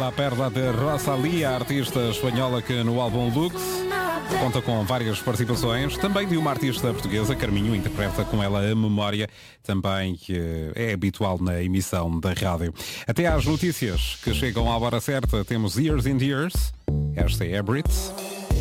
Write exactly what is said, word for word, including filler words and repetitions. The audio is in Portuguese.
La Perla de Rosalía, artista espanhola que no álbum Lux conta com várias participações, também de uma artista portuguesa, Carminho, interpreta com ela a Memória, também que é habitual na emissão da rádio. Até às notícias que chegam à hora certa, temos Years and Years, esta é a Brits.